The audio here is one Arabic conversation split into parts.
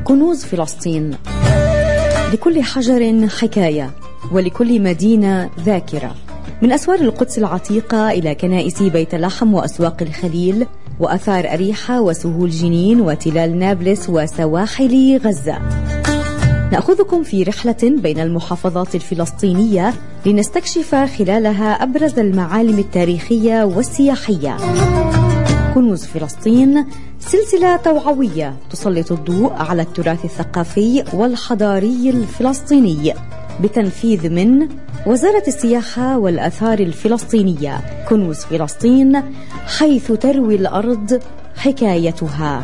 كنوز فلسطين. لكل حجر حكاية، ولكل مدينة ذاكرة. من أسوار القدس العتيقة إلى كنائس بيت لحم وأسواق الخليل وأثار أريحة وسهول جنين وتلال نابلس وسواحل غزة. نأخذكم في رحلة بين المحافظات الفلسطينية لنستكشف خلالها أبرز المعالم التاريخية والسياحية. كنوز فلسطين سلسلة توعوية تسلط الضوء على التراث الثقافي والحضاري الفلسطيني بتنفيذ من وزارة السياحة والآثار الفلسطينية. كنوز فلسطين، حيث تروي الأرض حكايتها.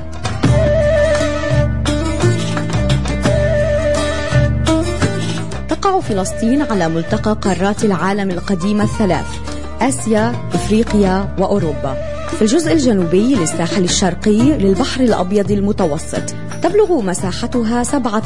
تقع فلسطين على ملتقى قارات العالم القديمة الثلاث: آسيا، إفريقيا وأوروبا، في الجزء الجنوبي للساحل الشرقي للبحر الأبيض المتوسط. تبلغ مساحتها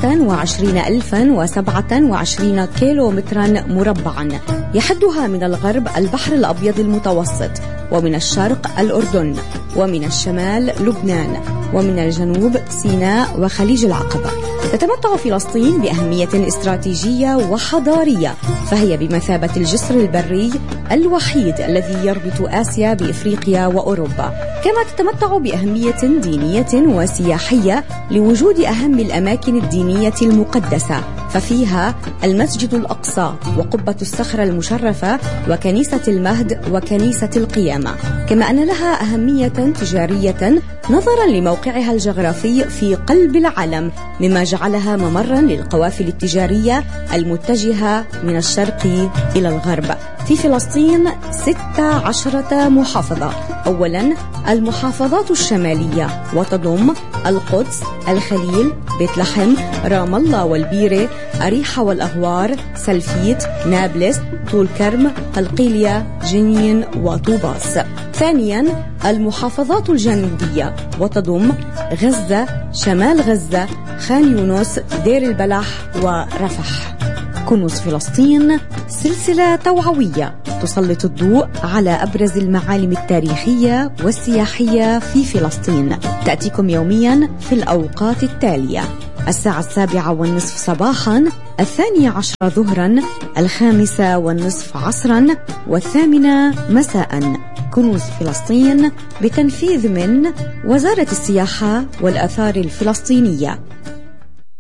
27,027 كيلومترا مربعا، يحدها من الغرب البحر الأبيض المتوسط، ومن الشرق الأردن، ومن الشمال لبنان، ومن الجنوب سيناء وخليج العقبة. تتمتع فلسطين بأهمية استراتيجية وحضارية، فهي بمثابة الجسر البري الوحيد الذي يربط آسيا بإفريقيا وأوروبا. كما تتمتع بأهمية دينية وسياحية لوجود أهم الأماكن الدينية المقدسة، ففيها المسجد الأقصى وقبة الصخرة المشرفة وكنيسة المهد وكنيسة القيامة. كما أن لها أهمية تجارية نظرا لموقعها الجغرافي في قلب العالم، مما جعلها ممرا للقوافل التجارية المتجهة من الشرق إلى الغرب. في فلسطين 16 محافظة. أولا المحافظات الشمالية، وتضم القدس، الخليل، بيت لحم، رام الله والبيرة، أريحة والأغوار، سلفيت، نابلس، طول كرم، قلقيلية، جنين وطوباس. ثانيا المحافظات الجنوبية، وتضم غزة، شمال غزة، خان يونس، دير البلح ورفح. كنوز فلسطين سلسلة توعوية تسلط الضوء على أبرز المعالم التاريخية والسياحية في فلسطين. تأتيكم يوميا في الأوقات التالية: 7:30 صباحا، 12 ظهرا، 5:30 عصرا، 8 مساء. كنوز فلسطين بتنفيذ من وزارة السياحة والآثار الفلسطينية.